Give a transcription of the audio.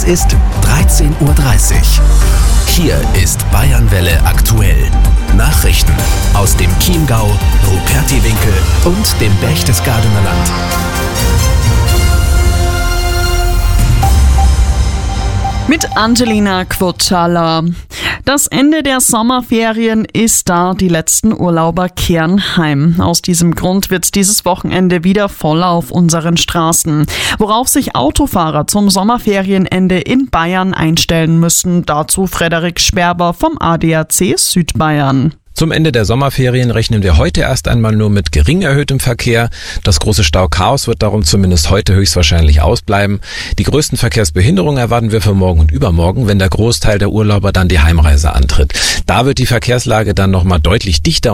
ist 13:30 Uhr. Hier ist Bayernwelle aktuell. Nachrichten aus dem Chiemgau, Rupertiwinkel und dem Berchtesgadener Land. Mit Angelina Quotschala. Das Ende der Sommerferien ist da, die letzten Urlauber kehren heim. Aus diesem Grund wird dieses Wochenende wieder voll auf unseren Straßen. Worauf sich Autofahrer zum Sommerferienende in Bayern einstellen müssen, dazu Frederik Sperber vom ADAC Südbayern. Zum Ende der Sommerferien rechnen wir heute erst einmal nur mit gering erhöhtem Verkehr. Das große Stauchaos wird darum zumindest heute höchstwahrscheinlich ausbleiben. Die größten Verkehrsbehinderungen erwarten wir für morgen und übermorgen, wenn der Großteil der Urlauber dann die Heimreise antritt. Da wird die Verkehrslage dann nochmal deutlich dichter